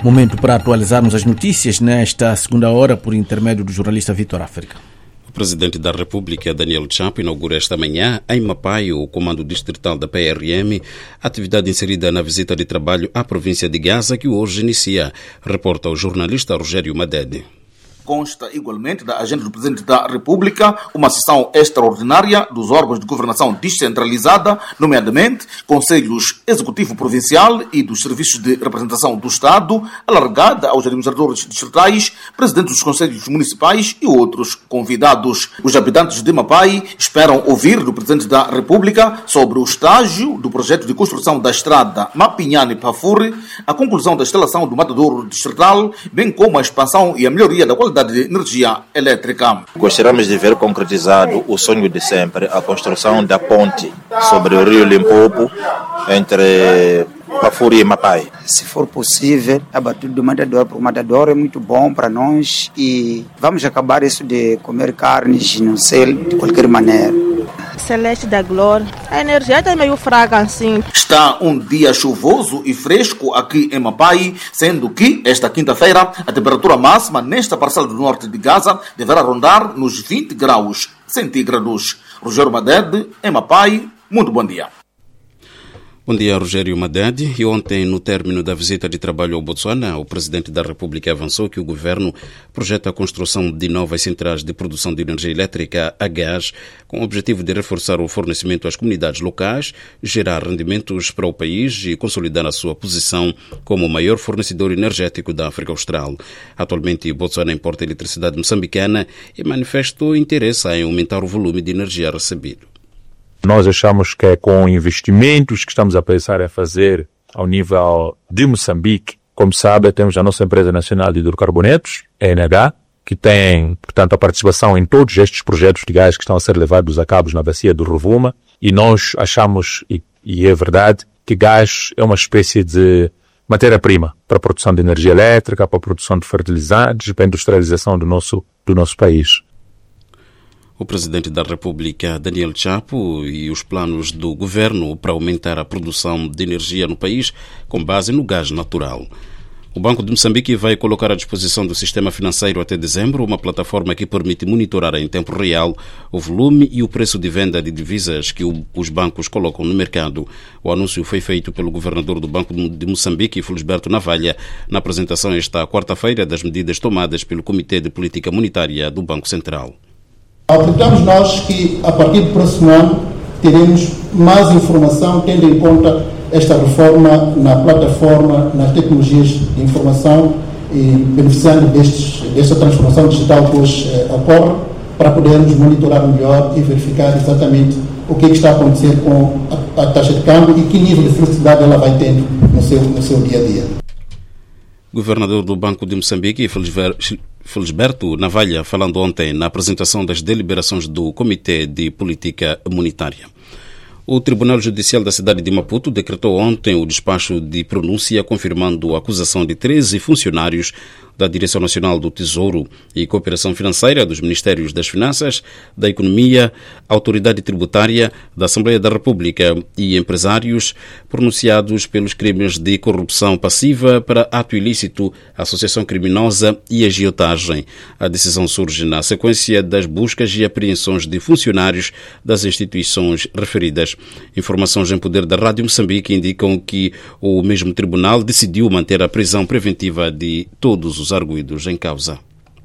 Momento para atualizarmos as notícias nesta segunda hora por intermédio do jornalista Vitor África. O Presidente da República, Daniel Chapo, inaugura esta manhã em Mapai o comando distrital da PRM, atividade inserida na visita de trabalho à província de Gaza que hoje inicia, reporta o jornalista Rogério Madede. Consta igualmente da agenda do Presidente da República uma sessão extraordinária dos órgãos de governação descentralizada, nomeadamente Conselhos Executivo Provincial e dos Serviços de Representação do Estado, alargada aos administradores distritais, presidentes dos Conselhos Municipais e outros convidados. Os habitantes de Mapai esperam ouvir do Presidente da República sobre o estágio do projeto de construção da estrada Mapinhane-Pafuri, a conclusão da instalação do matadouro distrital, bem como a expansão e a melhoria da qualidade de energia elétrica. Gostaríamos de ver concretizado o sonho de sempre, a construção da ponte sobre o rio Limpopo entre Pafuri e Mapai. Se for possível, a batida do matadouro, porque o matadouro é muito bom para nós e vamos acabar isso de comer carnes no céu de qualquer maneira. Celeste da Glória. A energia está meio fraca assim. Está um dia chuvoso e fresco aqui em Mapai, sendo que esta quinta-feira a temperatura máxima nesta parcela do norte de Gaza deverá rondar nos 20 graus centígrados. Rogério Madede, em Mapai, muito bom dia. Bom dia, Rogério Madede. E ontem, no término da visita de trabalho ao Botsuana, o Presidente da República avançou que o Governo projeta a construção de novas centrais de produção de energia elétrica a gás, com o objetivo de reforçar o fornecimento às comunidades locais, gerar rendimentos para o país e consolidar a sua posição como o maior fornecedor energético da África Austral. Atualmente, Botsuana importa eletricidade moçambicana e manifestou interesse em aumentar o volume de energia recebido. Nós achamos que é com investimentos que estamos a pensar em fazer ao nível de Moçambique. Como sabe, temos a nossa empresa nacional de hidrocarbonetos, a ENH, que tem, portanto, a participação em todos estes projetos de gás que estão a ser levados a cabo na bacia do Rovuma. E nós achamos, e é verdade, que gás é uma espécie de matéria-prima para a produção de energia elétrica, para a produção de fertilizantes, para a industrialização do nosso país. O Presidente da República, Daniel Chapo, e os planos do Governo para aumentar a produção de energia no país com base no gás natural. O Banco de Moçambique vai colocar à disposição do sistema financeiro até dezembro uma plataforma que permite monitorar em tempo real o volume e o preço de venda de divisas que os bancos colocam no mercado. O anúncio foi feito pelo governador do Banco de Moçambique, Felisberto Navalha, na apresentação esta quarta-feira das medidas tomadas pelo Comitê de Política Monetária do Banco Central. Acreditamos nós que a partir do próximo ano teremos mais informação, tendo em conta esta reforma na plataforma, nas tecnologias de informação e beneficiando desta transformação digital que hoje ocorre, para podermos monitorar melhor e verificar exatamente o que está a acontecer com a taxa de câmbio e que nível de flexibilidade ela vai tendo no seu dia a dia. Governador do Banco de Moçambique, Felisberto Navalha, falando ontem na apresentação das deliberações do Comitê de Política Monetária. O Tribunal Judicial da cidade de Maputo decretou ontem o despacho de pronúncia confirmando a acusação de 13 funcionários da Direção Nacional do Tesouro e Cooperação Financeira, dos Ministérios das Finanças, da Economia, Autoridade Tributária, da Assembleia da República e empresários pronunciados pelos crimes de corrupção passiva para ato ilícito, associação criminosa e agiotagem. A decisão surge na sequência das buscas e apreensões de funcionários das instituições referidas. Informações em poder da Rádio Moçambique indicam que o mesmo tribunal decidiu manter a prisão preventiva de todos os arguidos em causa.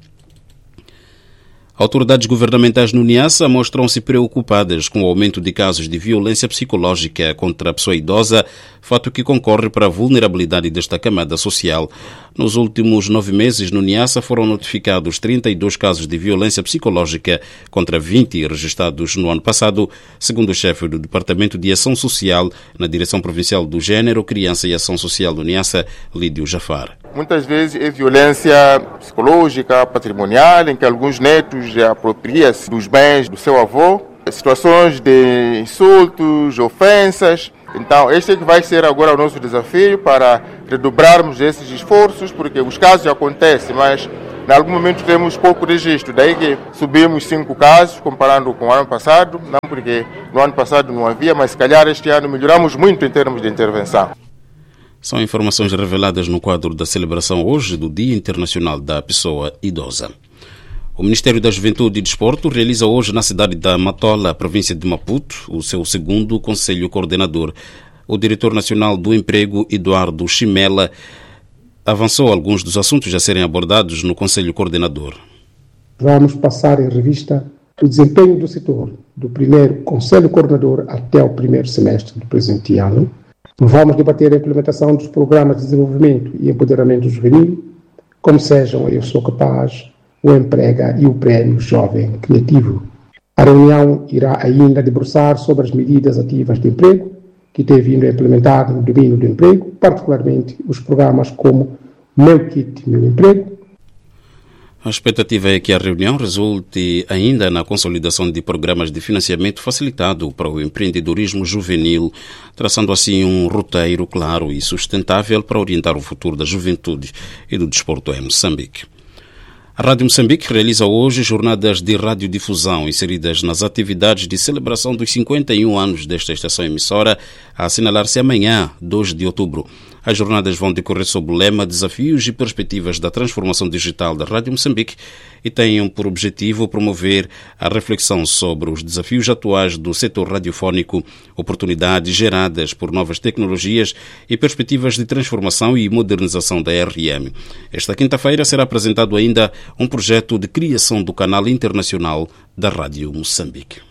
Autoridades governamentais no Niassa mostram-se preocupadas com o aumento de casos de violência psicológica contra a pessoa idosa, fato que concorre para a vulnerabilidade desta camada social. Nos últimos 9 meses, no Niassa foram notificados 32 casos de violência psicológica contra 20 registrados no ano passado, segundo o chefe do Departamento de Ação Social na Direção Provincial do Gênero, Criança e Ação Social do Niassa, Lídio Jafar. Muitas vezes é violência psicológica, patrimonial, em que alguns netos apropriam-se dos bens do seu avô, situações de insultos, ofensas. Então, este é que vai ser agora o nosso desafio para redobrarmos esses esforços, porque os casos acontecem, mas em algum momento temos pouco registro. Daí que subimos 5 casos, comparando com o ano passado, não porque no ano passado não havia, mas se calhar este ano melhoramos muito em termos de intervenção. São informações reveladas no quadro da celebração hoje do Dia Internacional da Pessoa Idosa. O Ministério da Juventude e Desporto realiza hoje na cidade da Matola, província de Maputo, o seu segundo Conselho Coordenador. O diretor nacional do Emprego, Eduardo Chimela, avançou alguns dos assuntos a serem abordados no Conselho Coordenador. Vamos passar em revista o desempenho do setor do primeiro Conselho Coordenador até o primeiro semestre do presente ano. Vamos debater a implementação dos programas de desenvolvimento e empoderamento juvenil, como sejam Eu Sou Capaz, o Emprega e o Prémio Jovem Criativo. A reunião irá ainda debruçar sobre as medidas ativas de emprego que tem vindo a implementar no domínio do emprego, particularmente os programas como Meu Kit, Meu Emprego. A expectativa é que a reunião resulte ainda na consolidação de programas de financiamento facilitado para o empreendedorismo juvenil, traçando assim um roteiro claro e sustentável para orientar o futuro da juventude e do desporto em Moçambique. A Rádio Moçambique realiza hoje jornadas de radiodifusão inseridas nas atividades de celebração dos 51 anos desta estação emissora, a assinalar-se amanhã, 2 de outubro. As jornadas vão decorrer sob o lema Desafios e Perspectivas da Transformação Digital da Rádio Moçambique e têm por objetivo promover a reflexão sobre os desafios atuais do setor radiofónico, oportunidades geradas por novas tecnologias e perspectivas de transformação e modernização da RM. Esta quinta-feira será apresentado ainda um projeto de criação do canal internacional da Rádio Moçambique.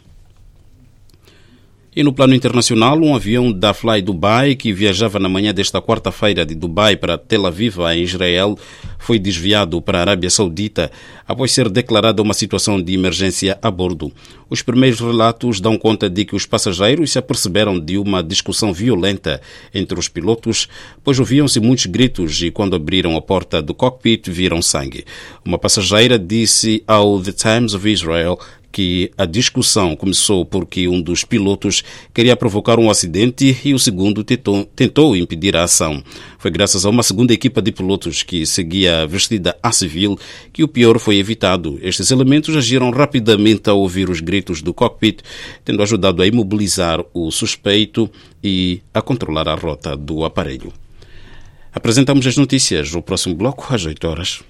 E no plano internacional, um avião da Fly Dubai, que viajava na manhã desta quarta-feira de Dubai para Tel Aviv, em Israel, foi desviado para a Arábia Saudita após ser declarada uma situação de emergência a bordo. Os primeiros relatos dão conta de que os passageiros se aperceberam de uma discussão violenta entre os pilotos, pois ouviam-se muitos gritos e quando abriram a porta do cockpit viram sangue. Uma passageira disse ao The Times of Israel que a discussão começou porque um dos pilotos queria provocar um acidente e o segundo tentou impedir a ação. Foi graças a uma segunda equipa de pilotos que seguia vestida a civil que o pior foi evitado. Estes elementos agiram rapidamente ao ouvir os gritos do cockpit, tendo ajudado a imobilizar o suspeito e a controlar a rota do aparelho. Apresentamos as notícias no próximo bloco às 8 horas.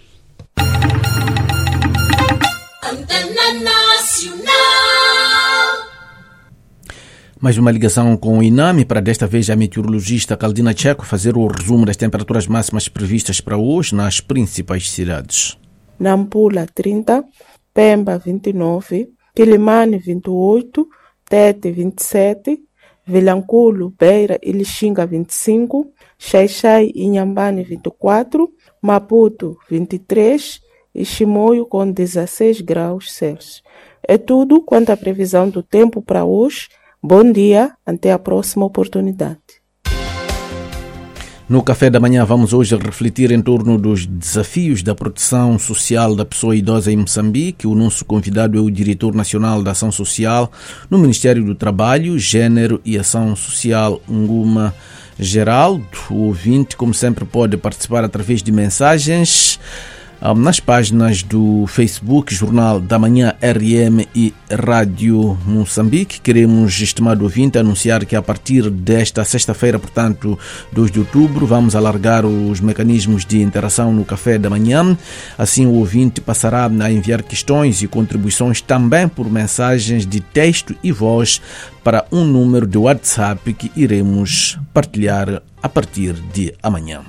Mais uma ligação com o INAMI, para desta vez a meteorologista Caldina Checo fazer o resumo das temperaturas máximas previstas para hoje nas principais cidades. Nampula 30, Pemba 29, Quilimane 28, Tete 27, Vilanculo, Beira e Lixinga 25, Xai-Xai e Inhambane 24, Maputo 23 e Chimoio com 16 graus Celsius. É tudo quanto à previsão do tempo para hoje. Bom dia, até a próxima oportunidade. No Café da Manhã vamos hoje refletir em torno dos desafios da proteção social da pessoa idosa em Moçambique. O nosso convidado é o Diretor Nacional da Ação Social no Ministério do Trabalho, Gênero e Ação Social, Nguma Geraldo. O ouvinte, como sempre, pode participar através de mensagens nas páginas do Facebook, Jornal da Manhã RM e Rádio Moçambique. Queremos, estimado ouvinte, anunciar que a partir desta sexta-feira, portanto, 2 de outubro, vamos alargar os mecanismos de interação no Café da Manhã. Assim, o ouvinte passará a enviar questões e contribuições também por mensagens de texto e voz para um número de WhatsApp que iremos partilhar a partir de amanhã.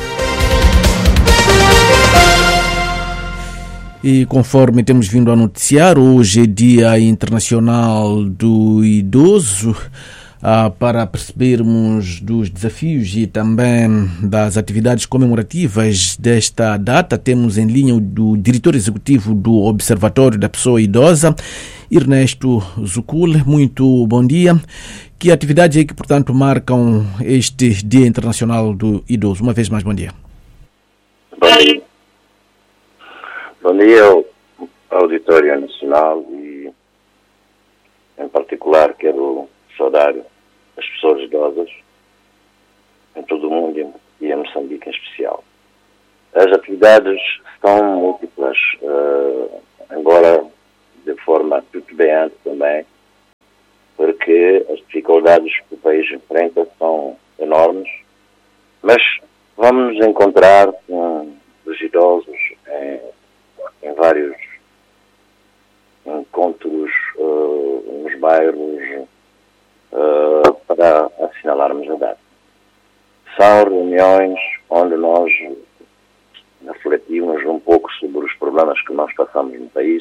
E conforme temos vindo a noticiar, hoje é Dia Internacional do Idoso. Para percebermos dos desafios e também das atividades comemorativas desta data, temos em linha o diretor executivo do Observatório da Pessoa Idosa, Ernesto Zucule. Muito bom dia. Que atividades é que, portanto, marcam este Dia Internacional do Idoso? Uma vez mais, bom dia. Bom dia. Bom dia ao Auditório Nacional e, em particular, quero saudar as pessoas idosas em todo o mundo e em Moçambique em especial. As atividades são múltiplas, embora de forma titubeante também, porque as dificuldades que o país enfrenta são enormes Mas vamos nos encontrar com os idosos em vários encontros nos bairros para assinalarmos a data. São reuniões onde nós refletimos um pouco sobre os problemas que nós passamos no país,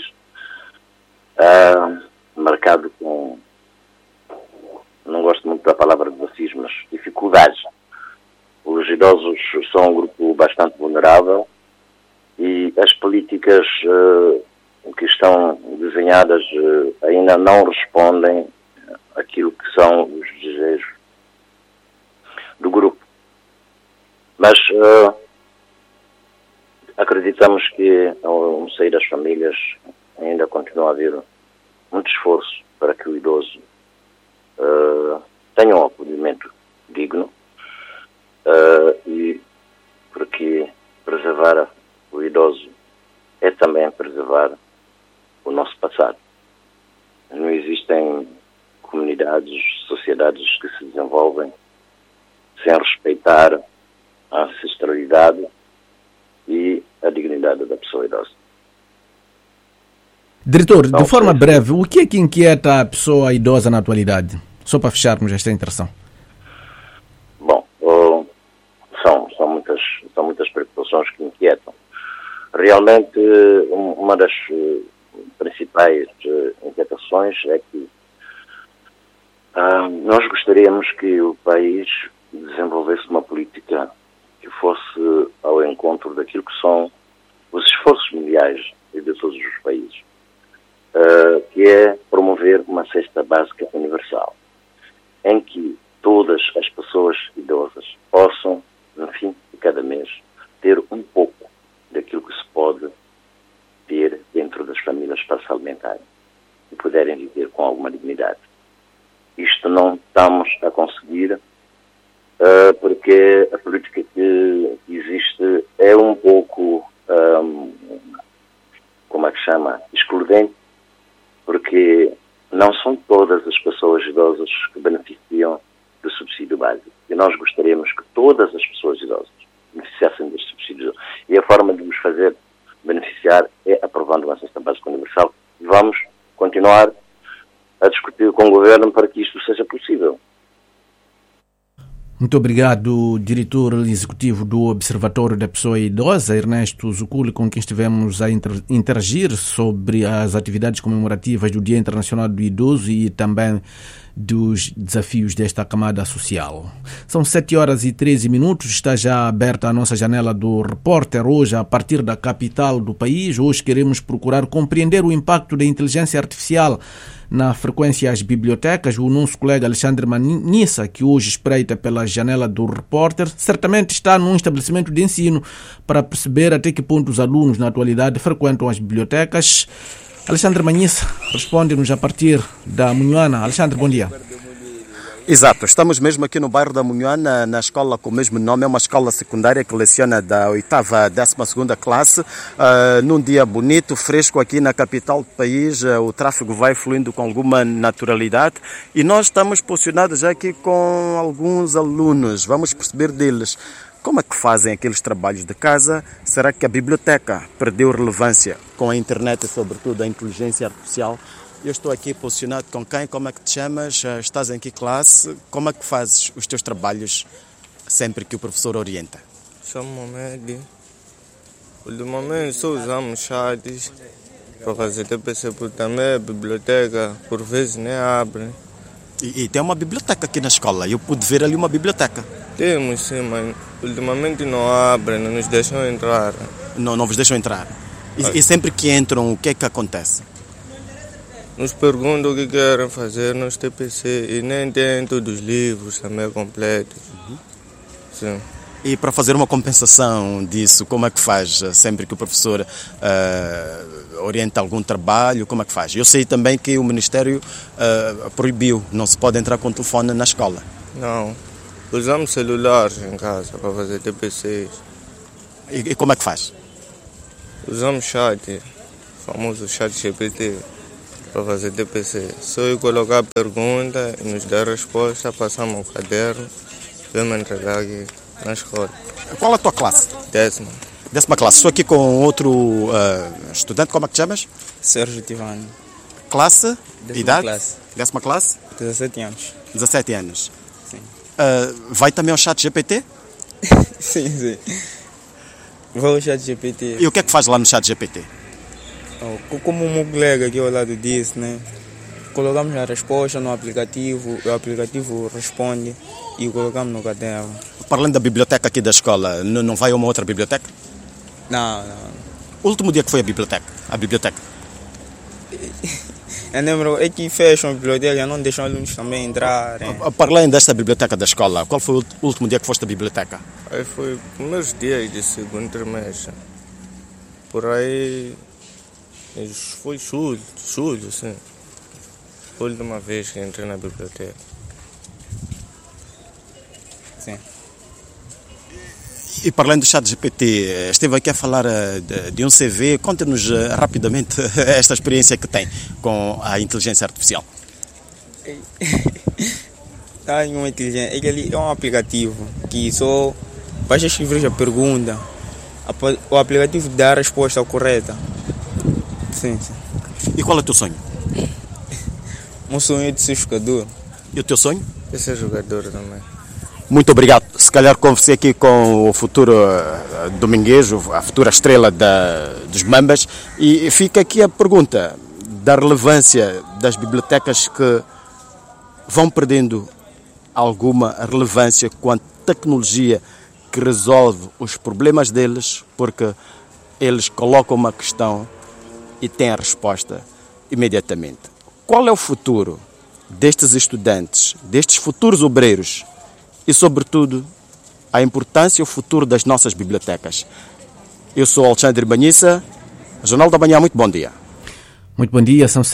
marcado com, não gosto muito da palavra desafios, mas dificuldades. Os idosos são um grupo bastante vulnerável e as políticas que estão desenhadas ainda não respondem àquilo que são os desejos do grupo. Mas acreditamos que ao sair das famílias ainda continua a haver muito esforço para que o idoso tenha um acolhimento digno e porque preservar o idoso é também preservar o nosso passado. Não existem comunidades, sociedades que se desenvolvem sem respeitar a ancestralidade e a dignidade da pessoa idosa. Diretor, de forma breve, o que é que inquieta a pessoa idosa na atualidade? Só para fecharmos esta interação. Bom, são muitas preocupações que inquietam. Realmente, uma das principais inquietações é que nós gostaríamos que o país desenvolvesse uma política que fosse ao encontro daquilo que são os esforços mundiais de todos os países, que é promover uma cesta básica universal, em que todas as pessoas idosas possam, no fim de cada mês, ter um pouco daquilo que se pode ter dentro das famílias para se alimentarem e puderem viver com alguma dignidade. Isto não estamos a conseguir porque a política que existe é um pouco, excludente, porque não são todas as pessoas idosas que beneficiam do subsídio básico. E nós gostaríamos que todas as pessoas idosas beneficiassem deste subsídio. E a forma de nos fazer beneficiar é aprovando uma cesta básica universal. E vamos continuar a discutir com o Governo para que isto seja possível. Muito obrigado, diretor executivo do Observatório da Pessoa Idosa, Ernesto Zuculi, com quem estivemos a interagir sobre as atividades comemorativas do Dia Internacional do Idoso e também dos desafios desta camada social. São 7h13, está já aberta a nossa janela do repórter hoje a partir da capital do país. Hoje queremos procurar compreender o impacto da inteligência artificial na frequência às bibliotecas. O nosso colega Alexandre Manissa, que hoje espreita pela janela do repórter, certamente está num estabelecimento de ensino para perceber até que ponto os alunos na atualidade frequentam as bibliotecas. Alexandre Manissa responde-nos a partir da Munhuana. Alexandre, bom dia. Exato, estamos mesmo aqui no bairro da Munhuana, na escola com o mesmo nome, é uma escola secundária que leciona da 8ª à 12ª classe, num dia bonito, fresco aqui na capital do país, o tráfego vai fluindo com alguma naturalidade e nós estamos posicionados já aqui com alguns alunos, vamos perceber deles como é que fazem aqueles trabalhos de casa. Será que a biblioteca perdeu relevância com a internet e sobretudo a inteligência artificial? Eu estou aqui posicionado com quem? Como é que te chamas? Estás em que classe? Como é que fazes os teus trabalhos sempre que o professor orienta? Chamo-me Medi. Ultimamente só usamos chats para fazer TPC, porque também a biblioteca por vezes nem abre. E tem uma biblioteca aqui na escola, eu pude ver ali uma biblioteca. Temos sim, mas ultimamente não abre, não nos deixam entrar. Não vos deixam entrar? E sempre que entram, o que é que acontece? Nos perguntam o que querem fazer nos TPC e nem tem todos os livros também completos. Sim. E para fazer uma compensação disso, como é que faz sempre que o professor orienta algum trabalho, como é que faz? Eu sei também que o Ministério proibiu, não se pode entrar com o telefone na escola. Não, usamos celulares em casa para fazer TPCs. E como é que faz? Usamos chat, famoso chat GPT, para fazer TPC. Só eu colocar a pergunta e nos dar a resposta, passamos o caderno, vamos entregar aqui. na escola. Qual é a tua classe? 10ª classe. Estou aqui com outro estudante, como é que te chamas? Sérgio Tivani. Classe? Idade? Classe. 10ª classe? 17 anos. 17 anos. Sim. Vai também ao chat GPT? Sim. Vou ao chat GPT. E o que é que faz lá no chat GPT? Como o meu colega aqui ao lado disse, né? Colocamos a resposta no aplicativo, o aplicativo responde e colocamos no caderno. Para além da biblioteca aqui da escola, não vai a uma outra biblioteca? Não. O último dia que foi a biblioteca? Eu lembro, é que fecham a biblioteca, não deixam alunos também entrar. Para além desta biblioteca da escola, qual foi o último dia que foste à biblioteca? Aí foi primeiros dias de segundo trimestre. Por aí, foi julho, sim. Foi a última vez que entrei na biblioteca. Sim. E para além do chat GPT, esteve aqui a falar de um CV. Conte-nos rapidamente esta experiência que tem com a inteligência artificial. Uma inteligência. Ele é um aplicativo que só basta escrever a pergunta. O aplicativo dá a resposta correta. Sim. E qual é o teu sonho? O meu sonho é de ser jogador. E o teu sonho? É ser jogador também. Muito obrigado. Se calhar conversei aqui com o futuro dominguês, a futura estrela dos Mambas, e fica aqui a pergunta da relevância das bibliotecas que vão perdendo alguma relevância com a tecnologia que resolve os problemas deles, porque eles colocam uma questão e têm a resposta imediatamente. Qual é o futuro destes estudantes, destes futuros obreiros e, sobretudo, a importância e o futuro das nossas bibliotecas? Eu sou Alexandre Banhissa, Jornal da Manhã, muito bom dia. Muito bom dia, são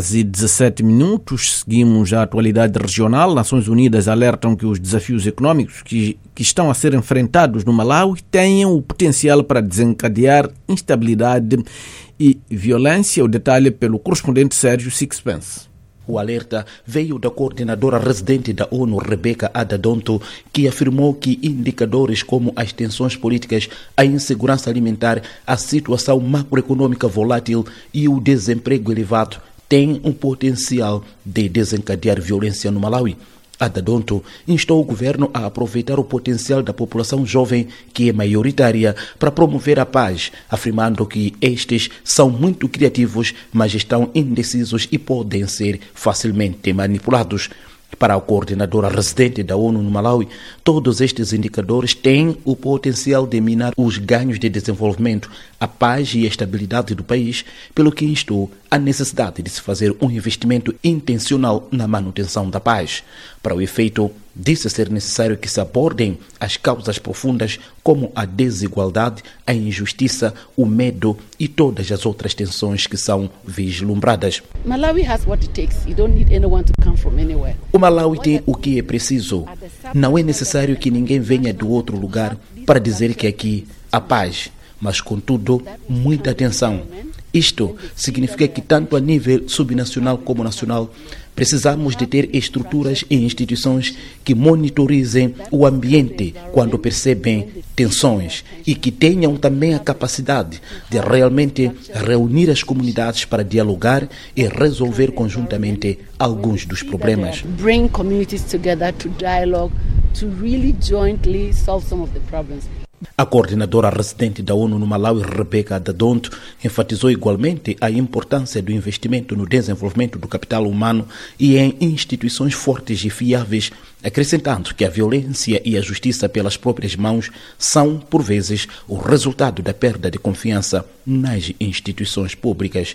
7h17. Seguimos a atualidade regional. Nações Unidas alertam que os desafios econômicos que estão a ser enfrentados no Malawi tenham o potencial para desencadear instabilidade e violência. O detalhe pelo correspondente Sérgio Sixpence. O alerta veio da coordenadora residente da ONU, Rebecca Adadonto, que afirmou que indicadores como as tensões políticas, a insegurança alimentar, a situação macroeconômica volátil e o desemprego elevado têm um potencial de desencadear violência no Malawi. Adadonto instou o governo a aproveitar o potencial da população jovem, que é maioritária, para promover a paz, afirmando que estes são muito criativos, mas estão indecisos e podem ser facilmente manipulados. Para a coordenadora residente da ONU no Malawi, todos estes indicadores têm o potencial de minar os ganhos de desenvolvimento, a paz e a estabilidade do país, pelo que instou a necessidade de se fazer um investimento intencional na manutenção da paz. Para o efeito, disse ser necessário que se abordem as causas profundas como a desigualdade, a injustiça, o medo e todas as outras tensões que são vislumbradas. Malawi has what it takes. You don't need anyone to come from anywhere. O Malawi tem o que é preciso. Não é necessário que ninguém venha do outro lugar para dizer que aqui há paz, mas contudo, muita atenção. Isto significa que tanto a nível subnacional como nacional precisamos de ter estruturas e instituições que monitorizem o ambiente quando percebem tensões e que tenham também a capacidade de realmente reunir as comunidades para dialogar e resolver conjuntamente alguns dos problemas. Bring communities together to dialogue, to really jointly solve some of the problems. A coordenadora residente da ONU no Malawi, Rebecca Adadonto, enfatizou igualmente a importância do investimento no desenvolvimento do capital humano e em instituições fortes e fiáveis, acrescentando que a violência e a justiça pelas próprias mãos são, por vezes, o resultado da perda de confiança nas instituições públicas.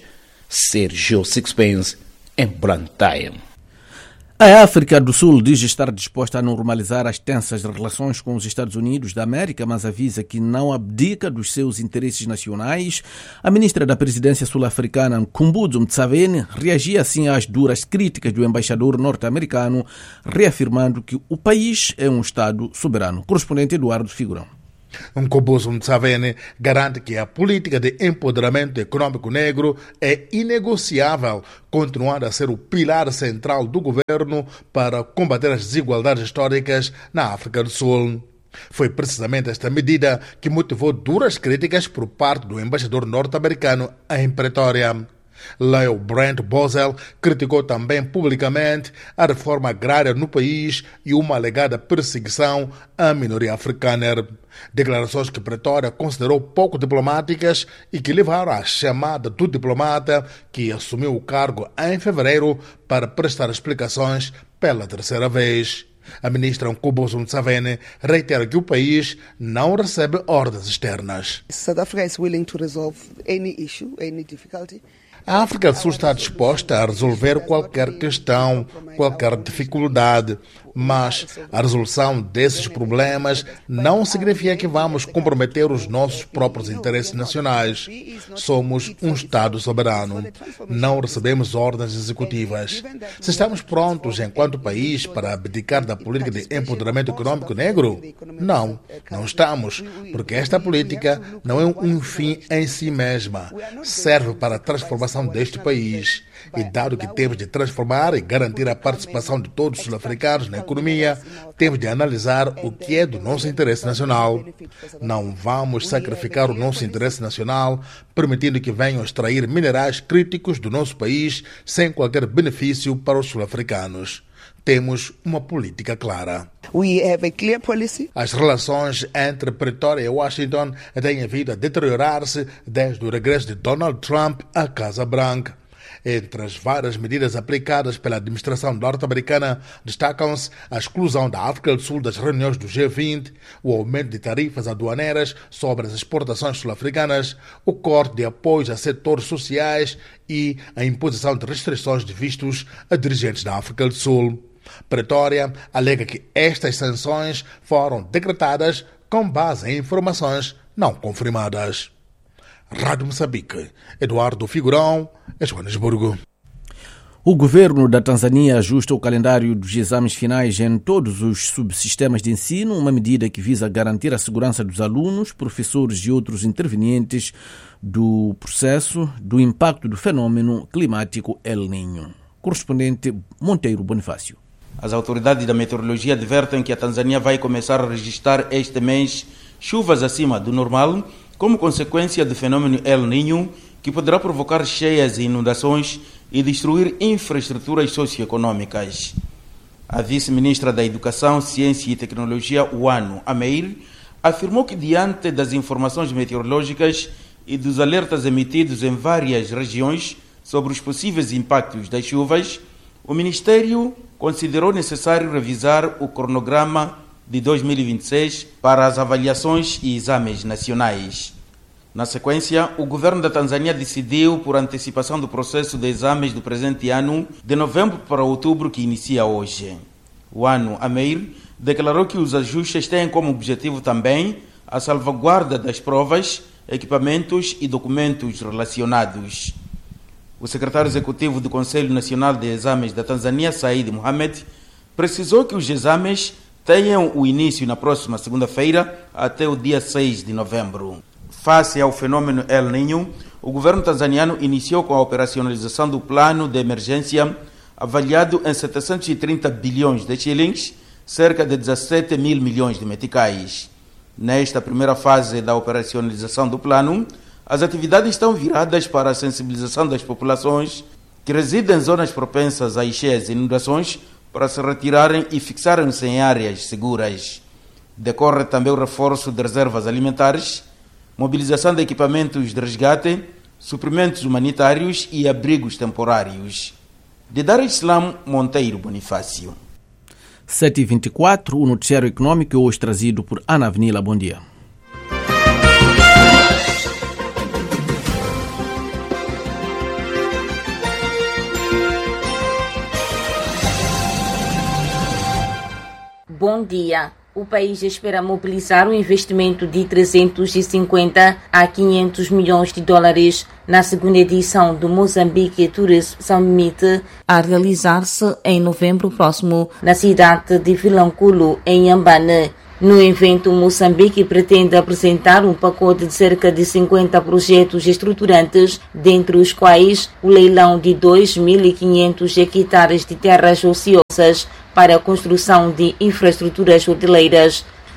Sérgio Sixpence, em Blantyre. A África do Sul diz estar disposta a normalizar as tensas relações com os Estados Unidos da América, mas avisa que não abdica dos seus interesses nacionais. A ministra da Presidência sul-africana, Mkhumbudzo Mtsaveni, reagia assim às duras críticas do embaixador norte-americano, reafirmando que o país é um Estado soberano. Correspondente Eduardo Figurão. Mkhumbudzo Mtsaveni garante que a política de empoderamento econômico negro é inegociável, continuando a ser o pilar central do governo para combater as desigualdades históricas na África do Sul. Foi precisamente esta medida que motivou duras críticas por parte do embaixador norte-americano em Pretória. Leo Brent Bozell criticou também publicamente a reforma agrária no país e uma alegada perseguição à minoria africana. Declarações que Pretória considerou pouco diplomáticas e que levaram à chamada do diplomata que assumiu o cargo em fevereiro para prestar explicações pela terceira vez. A ministra Nkubuzo Ntshavheni reitera que o país não recebe ordens externas. South Africa is willing to resolve any issue, any difficulty. A África do Sul está disposta a resolver qualquer questão, qualquer dificuldade, mas a resolução desses problemas não significa que vamos comprometer os nossos próprios interesses nacionais. Somos um Estado soberano. Não recebemos ordens executivas. Se estamos prontos, enquanto país, para abdicar da política de empoderamento econômico negro? Não, não estamos, porque esta política não é um fim em si mesma. Serve para a transformação deste país. E dado que temos de transformar e garantir a participação de todos os sul-africanos na economia, temos de analisar o que é do nosso interesse nacional. Não vamos sacrificar o nosso interesse nacional, permitindo que venham extrair minerais críticos do nosso país sem qualquer benefício para os sul-africanos. Temos uma política clara. We have a clear policy. As relações entre Pretória e Washington têm vindo a deteriorar-se desde o regresso de Donald Trump à Casa Branca. Entre as várias medidas aplicadas pela administração norte-americana, destacam-se a exclusão da África do Sul das reuniões do G20, o aumento de tarifas aduaneiras sobre as exportações sul-africanas, o corte de apoios a setores sociais e a imposição de restrições de vistos a dirigentes da África do Sul. Pretória alega que estas sanções foram decretadas com base em informações não confirmadas. Rádio Moçambique, Eduardo Figurão, Joanesburgo. O governo da Tanzânia ajusta o calendário dos exames finais em todos os subsistemas de ensino, uma medida que visa garantir a segurança dos alunos, professores e outros intervenientes do processo do impacto do fenômeno climático El Niño. Correspondente Monteiro Bonifácio. As autoridades da meteorologia advertem que a Tanzânia vai começar a registrar este mês chuvas acima do normal, como consequência do fenômeno El Niño, que poderá provocar cheias e inundações e destruir infraestruturas socioeconômicas. A vice-ministra da Educação, Ciência e Tecnologia, Wanu Ameir, afirmou que diante das informações meteorológicas e dos alertas emitidos em várias regiões sobre os possíveis impactos das chuvas, o Ministério considerou necessário revisar o cronograma de 2026 para as avaliações e exames nacionais. Na sequência, o governo da Tanzânia decidiu por antecipação do processo de exames do presente ano, de novembro para outubro, que inicia hoje. O Wanu Ameir declarou que os ajustes têm como objetivo também a salvaguarda das provas, equipamentos e documentos relacionados. O secretário executivo do Conselho Nacional de Exames da Tanzânia, Said Mohamed, precisou que os exames tenham o início na próxima segunda-feira até o dia 6 de novembro. Face ao fenômeno El Niño, o governo tanzaniano iniciou com a operacionalização do plano de emergência avaliado em 730 bilhões de shillings, cerca de 17 mil milhões de meticais. Nesta primeira fase da operacionalização do plano, as atividades estão viradas para a sensibilização das populações que residem em zonas propensas a cheias e inundações para se retirarem e fixarem-se em áreas seguras. Decorre também o reforço de reservas alimentares, mobilização de equipamentos de resgate, suprimentos humanitários e abrigos temporários. De Dar es Salaam, Monteiro Bonifácio. 7h24, o noticiário econômico hoje trazido por Ana Avenila. Bom dia. Bom dia. O país espera mobilizar um investimento de 350 a 500 milhões de dólares na segunda edição do Mozambique Tourism Summit, a realizar-se em novembro próximo na cidade de Vilanculo, em Inhambane. No evento, Moçambique pretende apresentar um pacote de cerca de 50 projetos estruturantes, dentre os quais o leilão de 2.500 hectares de terras ociosas para a construção de infraestruturas hoteleiras.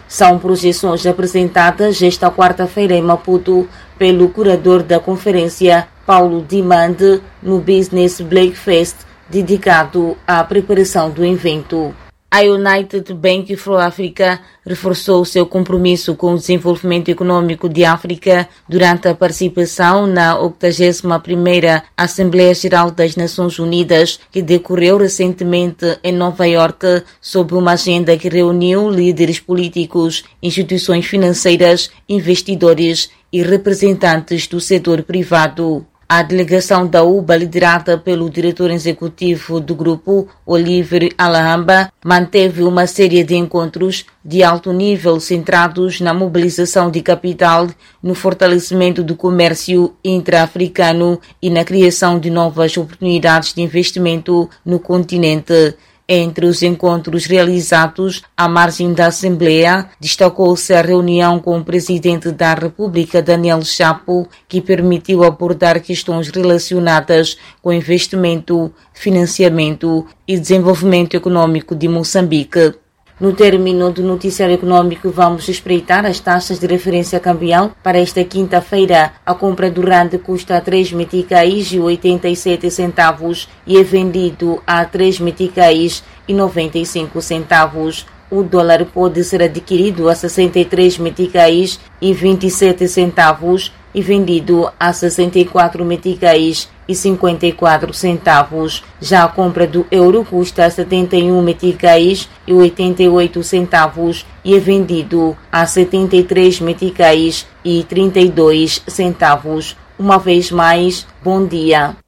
São projeções apresentadas esta quarta-feira em Maputo pelo curador da conferência, Paulo Dimande, no Business Breakfast, dedicado à preparação do evento. A United Bank for Africa reforçou seu compromisso com o desenvolvimento econômico de África durante a participação na 81ª Assembleia Geral das Nações Unidas, que decorreu recentemente em Nova Iorque, sob uma agenda que reuniu líderes políticos, instituições financeiras, investidores e representantes do setor privado. A delegação da UBA, liderada pelo diretor executivo do grupo, Oliver Alhamba, manteve uma série de encontros de alto nível centrados na mobilização de capital, no fortalecimento do comércio intra-africano e na criação de novas oportunidades de investimento no continente. Entre os encontros realizados à margem da Assembleia, destacou-se a reunião com o Presidente da República, Daniel Chapo, que permitiu abordar questões relacionadas com investimento, financiamento e desenvolvimento econômico de Moçambique. No término do noticiário econômico, vamos espreitar as taxas de referência cambial para esta quinta-feira. A compra do rand custa 3 meticais e 87 centavos e é vendido a 3 meticais e 95 centavos. O dólar pode ser adquirido a 63 meticais e 27 centavos e vendido a 64 meticais e 54 centavos. Já a compra do euro custa 71 meticais e 88 centavos e é vendido a 73 meticais e 32 centavos. Uma vez mais, bom dia.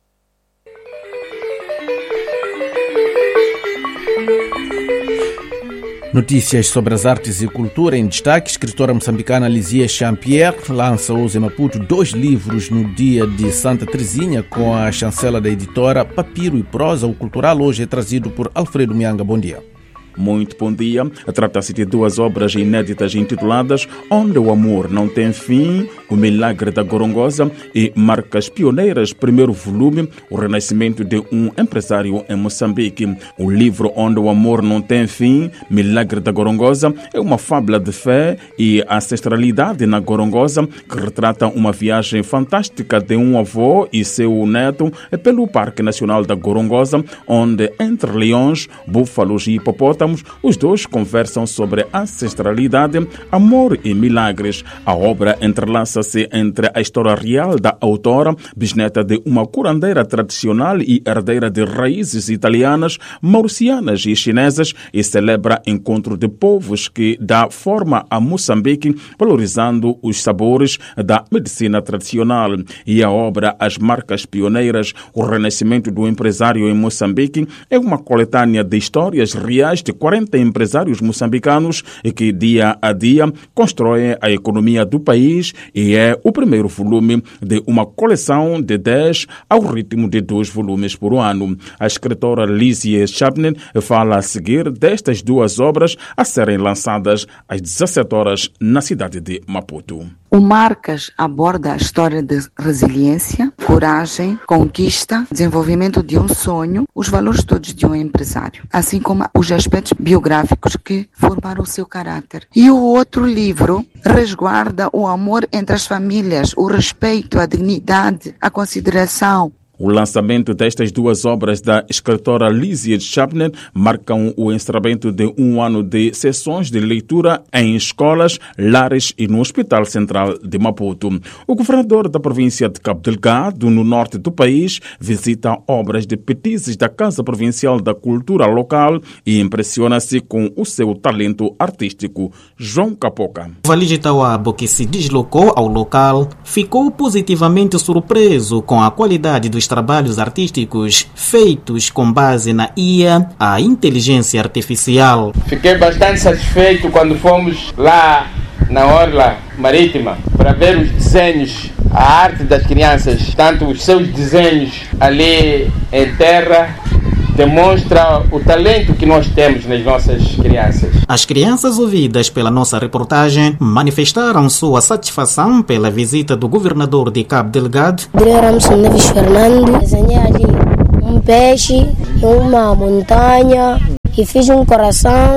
Notícias sobre as artes e cultura em destaque. A escritora moçambicana Lizia Champierre lança hoje em Maputo 2 livros no dia de Santa Teresinha com a chancela da editora Papiro e Prosa. O cultural hoje é trazido por Alfredo Mianga. Bom dia. Muito bom dia. Trata-se de 2 obras inéditas intituladas Onde o Amor Não Tem Fim, O Milagre da Gorongosa e Marcas Pioneiras, primeiro volume, O Renascimento de um Empresário em Moçambique. O livro Onde o Amor Não Tem Fim, Milagre da Gorongosa, é uma fábula de fé e ancestralidade na Gorongosa que retrata uma viagem fantástica de um avô e seu neto pelo Parque Nacional da Gorongosa, onde entre leões, búfalos e hipopótamos os dois conversam sobre ancestralidade, amor e milagres. A obra entrelaça-se entre a história real da autora, bisneta de uma curandeira tradicional e herdeira de raízes italianas, mauricianas e chinesas, e celebra encontro de povos que dá forma a Moçambique, valorizando os sabores da medicina tradicional. E a obra As Marcas Pioneiras, o Renascimento do Empresário em Moçambique, é uma coletânea de histórias reais de 40 empresários moçambicanos que dia a dia constroem a economia do país e é o primeiro volume de uma coleção de 10 ao ritmo de 2 volumes por ano. A escritora Lizzie Chapman fala a seguir destas 2 obras a serem lançadas às 17 horas na cidade de Maputo. O Marcas aborda a história de resiliência, coragem, conquista, desenvolvimento de um sonho, os valores todos de um empresário, assim como os aspectos biográficos que formaram o seu caráter. E o outro livro resguarda o amor entre as famílias, o respeito, a dignidade, a consideração. O lançamento destas 2 obras da escritora Lizzie Chapman marcam o encerramento de um ano de sessões de leitura em escolas, lares e no Hospital Central de Maputo. O governador da província de Cabo Delgado, no norte do país, visita obras de petizes da Casa Provincial da Cultura Local e impressiona-se com o seu talento artístico. João Capoca. O Valide Tawabo, que se deslocou ao local, ficou positivamente surpreso com a qualidade dos trabalhos artísticos feitos com base na IA, a inteligência artificial. Fiquei bastante satisfeito quando fomos lá na orla marítima para ver os desenhos, a arte das crianças, tanto os seus desenhos ali em terra, demonstra o talento que nós temos nas nossas crianças. As crianças ouvidas pela nossa reportagem manifestaram sua satisfação pela visita do governador de Cabo Delgado. Neves Fernando, desenhei ali um peixe, uma montanha e fiz um coração.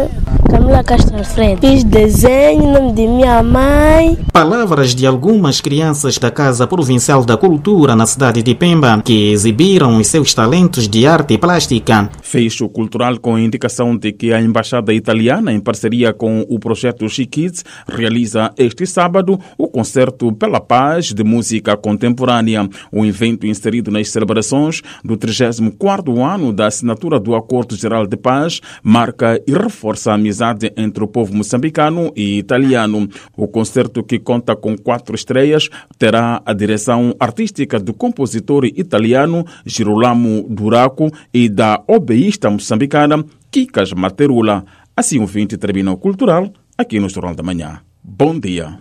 Camila Castro Alfredo. Fiz desenho, nome de minha mãe. Palavras de algumas crianças da Casa Provincial da Cultura na cidade de Pemba, que exibiram os seus talentos de arte plástica. Fecho cultural com a indicação de que a Embaixada Italiana, em parceria com o projeto She-Kids, realiza este sábado o concerto Pela Paz de música contemporânea. O evento inserido nas celebrações do 34º ano da assinatura do Acordo Geral de Paz marca e reforça a amizade entre o povo moçambicano e italiano. O concerto, que conta com 4 estreias, terá a direção artística do compositor italiano Girolamo Duraco e da obeísta moçambicana Kikas Materula. Assim o 20 termina o cultural aqui no Jornal da Manhã. Bom dia.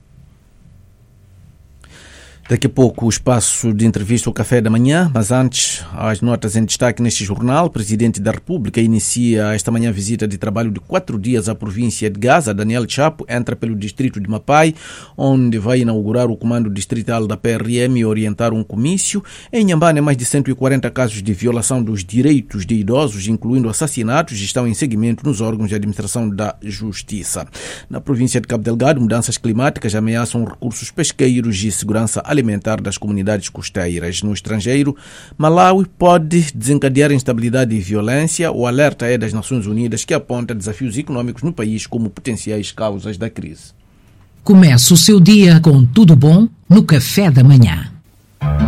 Daqui a pouco o espaço de entrevista ao Café da Manhã, mas antes, as notas em destaque neste jornal. O Presidente da República inicia esta manhã visita de trabalho de 4 dias à província de Gaza. Daniel Chapo entra pelo distrito de Mapai, onde vai inaugurar o comando distrital da PRM e orientar um comício. Em Inhambane, mais de 140 casos de violação dos direitos de idosos, incluindo assassinatos, estão em seguimento nos órgãos de administração da Justiça. Na província de Cabo Delgado, mudanças climáticas ameaçam recursos pesqueiros e segurança alimentar das comunidades costeiras. No estrangeiro, Malawi pode desencadear instabilidade e violência. O alerta é das Nações Unidas, que aponta desafios econômicos no país como potenciais causas da crise. Começa o seu dia com tudo bom no Café da Manhã.